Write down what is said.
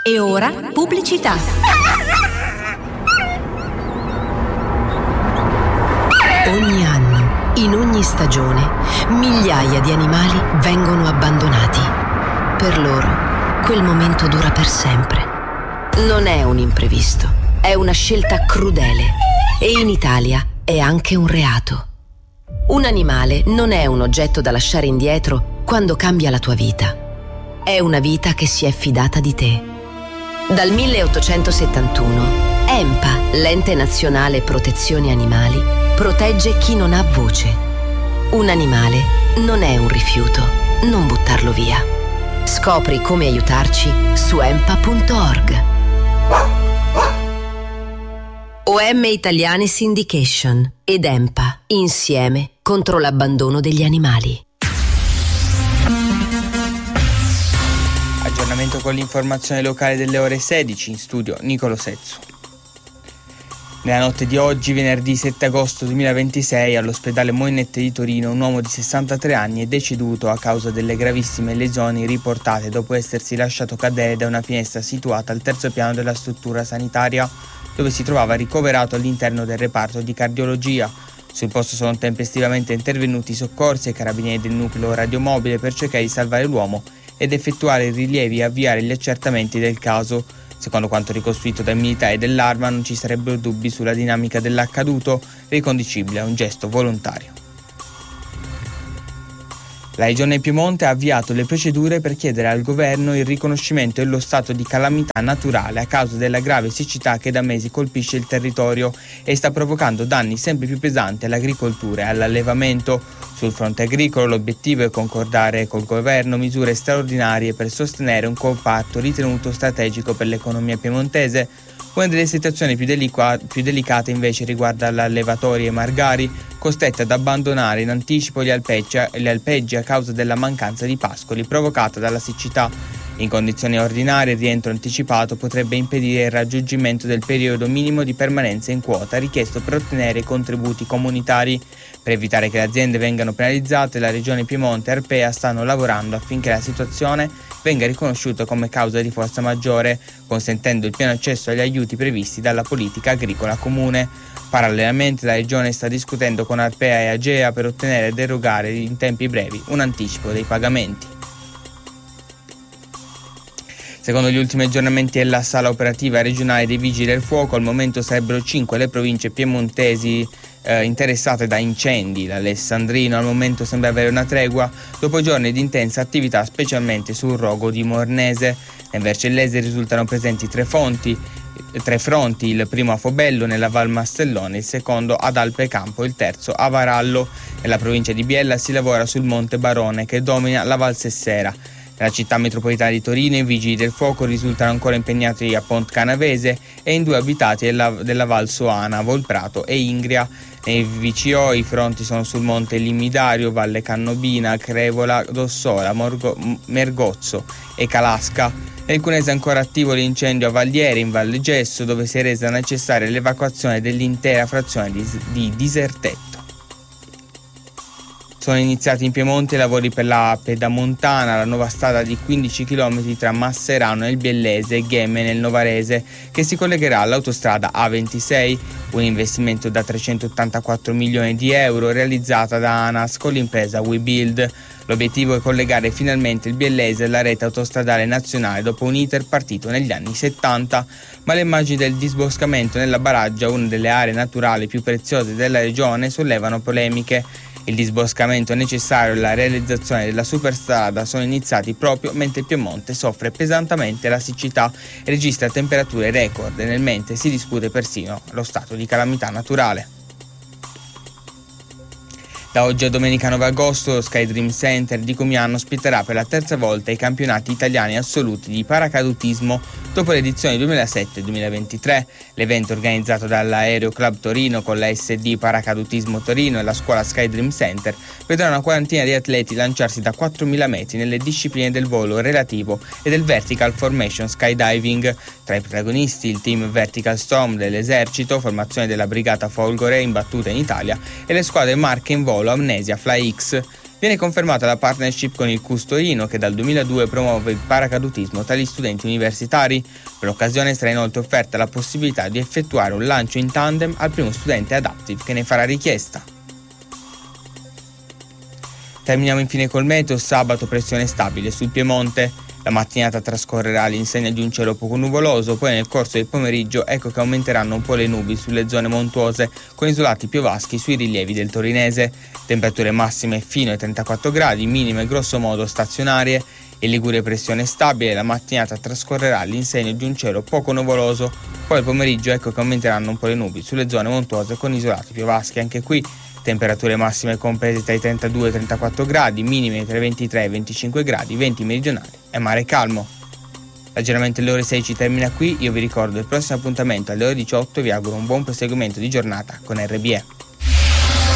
E ora pubblicità. Ogni anno, in ogni stagione, migliaia di animali vengono abbandonati. Per loro, quel momento dura per sempre. Non è un imprevisto, è una scelta crudele e in Italia è anche un reato. Un animale non è un oggetto da lasciare indietro quando cambia la tua vita. È una vita che si è fidata di te. Dal 1871, EMPA, l'Ente Nazionale Protezione Animali, protegge chi non ha voce. Un animale non è un rifiuto, non buttarlo via. Scopri come aiutarci su empa.org. OM Italiani Syndication ed EMPA, insieme contro l'abbandono degli animali. Aggiornamento con l'informazione locale delle ore 16, in studio Nicolo Sezzo. Nella notte di oggi, venerdì 7 agosto 2026, all'ospedale Moinette di Torino un uomo di 63 anni è deceduto a causa delle gravissime lesioni riportate dopo essersi lasciato cadere da una finestra situata al terzo piano della struttura sanitaria, dove si trovava ricoverato all'interno del reparto di cardiologia. Sul posto sono tempestivamente intervenuti i soccorsi e i carabinieri del nucleo radiomobile per cercare di salvare l'uomo ed effettuare i rilievi e avviare gli accertamenti del caso. Secondo quanto ricostruito dai militari dell'Arma, non ci sarebbero dubbi sulla dinamica dell'accaduto, riconducibile a un gesto volontario. La Regione Piemonte ha avviato le procedure per chiedere al governo il riconoscimento dello stato di calamità naturale a causa della grave siccità che da mesi colpisce il territorio e sta provocando danni sempre più pesanti all'agricoltura e all'allevamento. Sul fronte agricolo l'obiettivo è concordare col governo misure straordinarie per sostenere un comparto ritenuto strategico per l'economia piemontese. Una delle situazioni più delicate invece riguarda gli allevatori e margari, costretti ad abbandonare in anticipo gli alpeggi a causa della mancanza di pascoli provocata dalla siccità. In condizioni ordinarie il rientro anticipato potrebbe impedire il raggiungimento del periodo minimo di permanenza in quota richiesto per ottenere i contributi comunitari. Per evitare che le aziende vengano penalizzate, la Regione Piemonte e Arpea stanno lavorando affinché la situazione venga riconosciuta come causa di forza maggiore, consentendo il pieno accesso agli aiuti previsti dalla politica agricola comune. Parallelamente la Regione sta discutendo con Arpea e Agea per ottenere ed erogare in tempi brevi un anticipo dei pagamenti. Secondo gli ultimi aggiornamenti della sala operativa regionale dei Vigili del Fuoco, al momento sarebbero 5 le province piemontesi interessate da incendi. L'Alessandrino al momento sembra avere una tregua dopo giorni di intensa attività, specialmente sul rogo di Mornese. Nel Vercellese risultano presenti tre fronti, il primo a Fobello nella Val Mastellone, il secondo ad Alpecampo, il terzo a Varallo. Nella provincia di Biella si lavora sul Monte Barone che domina la Val Sessera. Nella città metropolitana di Torino i vigili del fuoco risultano ancora impegnati a Pont Canavese e in 2 abitati della Val Soana, Volprato e Ingria. Nei VCO i fronti sono sul Monte Limidario, Valle Cannobina, Crevola, Dossola, Mergozzo e Calasca. Nel Cunese è ancora attivo l'incendio a Valliere in Valle Gesso, dove si è resa necessaria l'evacuazione dell'intera frazione di Disertetto. Sono iniziati in Piemonte i lavori per la Pedamontana, la nuova strada di 15 km tra Masserano nel Biellese e Ghemme nel Novarese, che si collegherà all'autostrada A26, un investimento da 384 milioni di euro realizzata da ANAS con l'impresa WeBuild. L'obiettivo è collegare finalmente il Biellese alla rete autostradale nazionale dopo un iter partito negli anni 70, ma le immagini del disboscamento nella Baraggia, una delle aree naturali più preziose della regione, sollevano polemiche. Il disboscamento necessario e la realizzazione della superstrada sono iniziati proprio mentre il Piemonte soffre pesantemente la siccità e registra temperature record e nel mente si discute persino lo stato di calamità naturale. Da oggi a domenica 9 agosto lo Sky Dream Center di Comiano ospiterà per la terza volta i campionati italiani assoluti di paracadutismo dopo l'edizione 2007-2023. L'evento organizzato dall'Aereo Club Torino con la SD Paracadutismo Torino e la scuola Sky Dream Center vedrà una quarantina di atleti lanciarsi da 4.000 metri nelle discipline del volo relativo e del Vertical Formation Skydiving. Tra i protagonisti il team Vertical Storm dell'esercito, formazione della brigata Folgore imbattuta in Italia, e le squadre marche in volo Amnesia, FlyX. Viene confermata la partnership con il Cus Torino, che dal 2002 promuove il paracadutismo tra gli studenti universitari. Per l'occasione sarà inoltre offerta la possibilità di effettuare un lancio in tandem al primo studente adaptive che ne farà richiesta. Terminiamo infine col meteo. Sabato pressione stabile sul Piemonte. La mattinata trascorrerà all'insegna di un cielo poco nuvoloso, poi nel corso del pomeriggio ecco che aumenteranno un po' le nubi sulle zone montuose, con isolati piovaschi sui rilievi del Torinese. Temperature massime fino ai 34 gradi, minime grosso modo stazionarie. In Liguria pressione stabile, la mattinata trascorrerà all'insegna di un cielo poco nuvoloso, poi al pomeriggio ecco che aumenteranno un po' le nubi sulle zone montuose con isolati piovaschi. Anche qui temperature massime comprese tra i 32 e i 34 gradi, minime tra i 23 e i 25 gradi, venti meridionali e mare calmo. L'aggiornamento alle ore 16 termina qui, io vi ricordo il prossimo appuntamento alle ore 18 e vi auguro un buon proseguimento di giornata con RBE.